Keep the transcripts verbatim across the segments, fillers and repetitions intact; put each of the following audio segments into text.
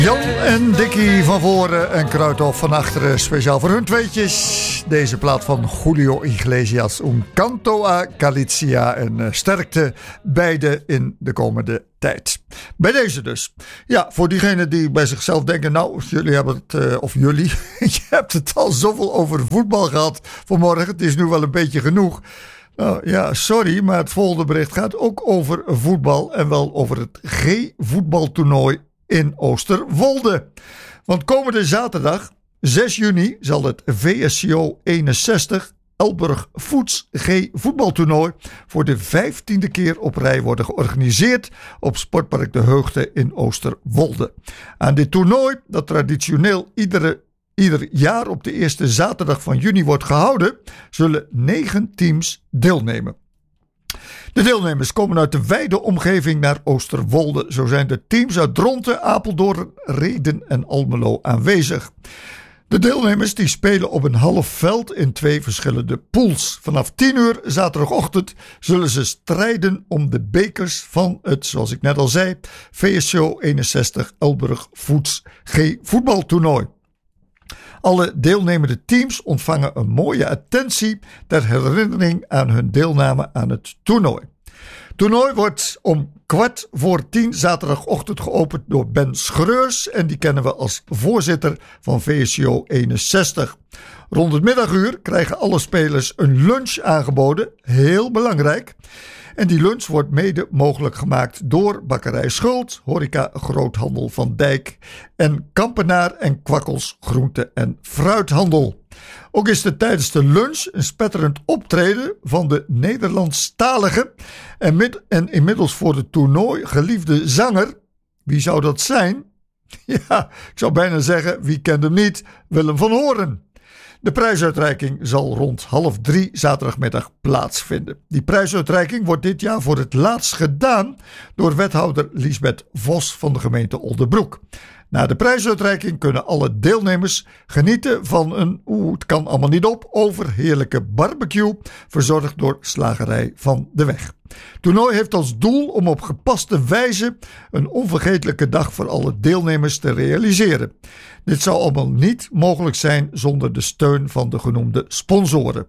Jan en Dickie van voren en Kruithof van achteren. Speciaal voor hun tweetjes. Deze plaat van Julio Iglesias. Un canto a Galicia. En uh, sterkte beide in de komende tijd. Bij deze dus. Ja, voor diegenen die bij zichzelf denken. Nou, jullie hebben het, uh, of jullie. Je hebt het al zoveel over voetbal gehad vanmorgen. Het is nu wel een beetje genoeg. Nou ja, sorry, maar het volgende bericht gaat ook over voetbal. En wel over het G-voetbaltoernooi in Oosterwolde. Want komende zaterdag, zes juni, zal het V S C O eenenzestig Elburg Foods G-voetbaltoernooi voor de vijftiende keer op rij worden georganiseerd op Sportpark De Heugde in Oosterwolde. Aan dit toernooi, dat traditioneel iedere Ieder jaar op de eerste zaterdag van juni wordt gehouden, zullen negen teams deelnemen. De deelnemers komen uit de wijde omgeving naar Oosterwolde. Zo zijn de teams uit Dronten, Apeldoorn, Rheden en Almelo aanwezig. De deelnemers die spelen op een half veld in twee verschillende pools. Vanaf tien uur zaterdagochtend zullen ze strijden om de bekers van het, zoals ik net al zei, V S C O eenenzestig Elburg Foods G voetbaltoernooi. Alle deelnemende teams ontvangen een mooie attentie ter herinnering aan hun deelname aan het toernooi. Het toernooi wordt om kwart voor tien zaterdagochtend geopend door Ben Schreurs en die kennen we als voorzitter van V S C O eenenzestig. Rond het middaguur krijgen alle spelers een lunch aangeboden, heel belangrijk. En die lunch wordt mede mogelijk gemaakt door Bakkerij Schuld, Horeca Groothandel Van Dijk en Kampenaar en Kwakkels Groente- en Fruithandel. Ook is er tijdens de lunch een spetterend optreden van de Nederlandstalige en, mid- en inmiddels voor het toernooi geliefde zanger. Wie zou dat zijn? Ja, ik zou bijna zeggen, wie kent hem niet? Willem van Horen. De prijsuitreiking zal rond half drie zaterdagmiddag plaatsvinden. Die prijsuitreiking wordt dit jaar voor het laatst gedaan door wethouder Liesbeth Vos van de gemeente Oldebroek. Na de prijsuitreiking kunnen alle deelnemers genieten van een, oeh, het kan allemaal niet op, overheerlijke barbecue, verzorgd door Slagerij van de Weg. Het toernooi heeft als doel om op gepaste wijze een onvergetelijke dag voor alle deelnemers te realiseren. Dit zou allemaal niet mogelijk zijn zonder de steun van de genoemde sponsoren.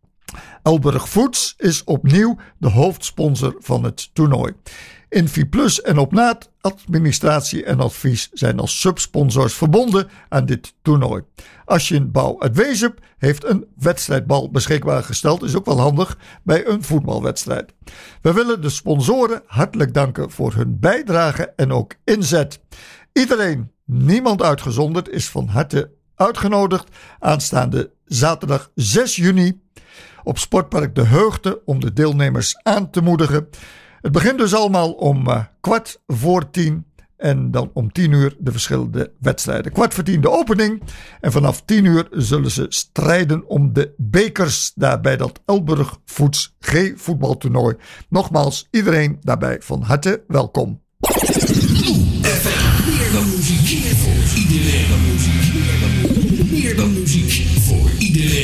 Elburg Foods is opnieuw de hoofdsponsor van het toernooi. InfiPlus en Opnaat, administratie en advies zijn als subsponsors verbonden aan dit toernooi. Aschin Bouw uit Wezep heeft een wedstrijdbal beschikbaar gesteld, is ook wel handig bij een voetbalwedstrijd. We willen de sponsoren hartelijk danken voor hun bijdrage en ook inzet. Iedereen, niemand uitgezonderd, is van harte uitgenodigd aanstaande zaterdag zes juni op Sportpark De Heugde om de deelnemers aan te moedigen. Het begint dus allemaal om uh, kwart voor tien en dan om tien uur de verschillende wedstrijden. Kwart voor tien de opening en vanaf tien uur zullen ze strijden om de bekers daar bij dat Elburg Foods G voetbaltoernooi. Nogmaals, iedereen daarbij van harte welkom. Meer dan muziek voor iedereen. Meer dan muziek voor iedereen.